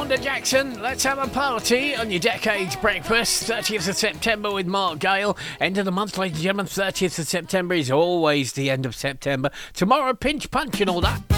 Wanda Jackson, let's have a party on your Decades Breakfast. 30th of September with Mark Gale. End of the month, ladies and gentlemen. 30th of September is always the end of September. Tomorrow, Pinch Punch and all that.